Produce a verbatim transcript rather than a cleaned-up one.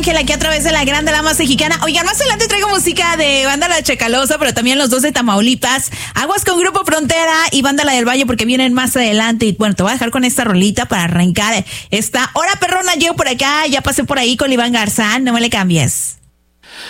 Ángel, aquí a través de la Grande Dama Mexicana. Oigan, más adelante traigo música de Banda La Chacalosa, pero también los dos de Tamaulipas. Aguas con Grupo Frontera y Banda La del Valle, porque vienen más adelante. Y bueno, te voy a dejar con esta rolita para arrancar esta hora perrona. Llego por acá, ya pasé por ahí con Iván Garzán. No me le cambies.